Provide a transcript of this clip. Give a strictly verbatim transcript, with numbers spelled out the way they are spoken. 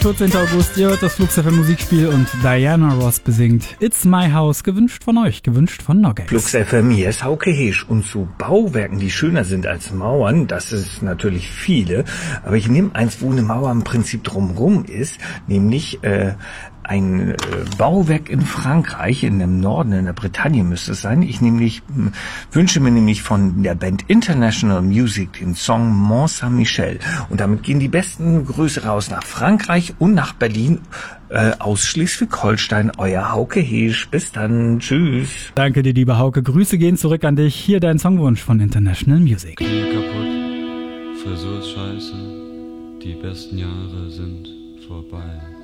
vierzehnter August, ihr hört das Flux F M Musikspiel und Diana Ross besingt It's My House, gewünscht von euch, gewünscht von Noggex. Flux F M, hier ist Hauke Heesch und zu Bauwerken, die schöner sind als Mauern, das ist natürlich viele, aber ich nehme eins, wo eine Mauer im Prinzip drumrum ist, nämlich äh, ein äh, Bauwerk in Frankreich, in dem Norden, in der Bretagne müsste es sein. Ich nämlich m, wünsche mir nämlich von der Band International Music den Song Mont Saint-Michel. Und damit gehen die besten Grüße raus nach Frankreich und nach Berlin, äh, aus Schleswig-Holstein. Euer Hauke Heesch. Bis dann. Tschüss. Danke dir, lieber Hauke. Grüße gehen zurück an dich. Hier dein Songwunsch von International Music. Knie kaputt, Frisur ist scheiße, die besten Jahre sind vorbei.